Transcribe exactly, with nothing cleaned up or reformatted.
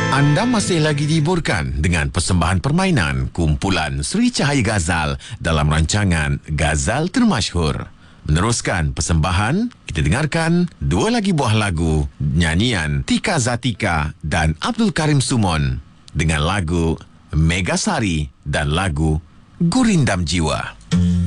Anda masih lagi dihiburkan dengan persembahan permainan kumpulan Sri Cahaya Ghazal dalam rancangan Ghazal Termasyhur. Meneruskan persembahan, kita dengarkan dua lagi buah lagu nyanyian Tika Zatika dan Abdul Karim Sumon dengan lagu Megasari dan lagu Gurindam Jiwa.